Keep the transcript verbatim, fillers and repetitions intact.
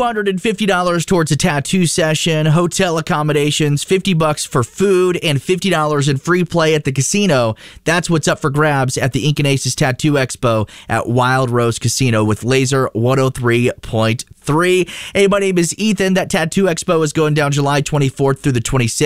hundred fifty dollars towards a tattoo session, hotel accommodations, fifty bucks for food, and fifty dollars in free play at the casino. That's what's up for grabs at the Ink and Aces Tattoo Expo at Wild Rose Casino with Laser one oh three point three. Hey, my name is Ethan. That Tattoo Expo is going down July twenty-fourth through the twenty-sixth.